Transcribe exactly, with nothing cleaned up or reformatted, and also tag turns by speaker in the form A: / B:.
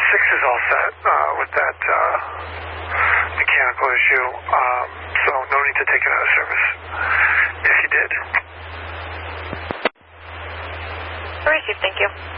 A: six is all set uh, with that uh, mechanical issue, um, so no need to take it out of service if you did.
B: Received, thank you.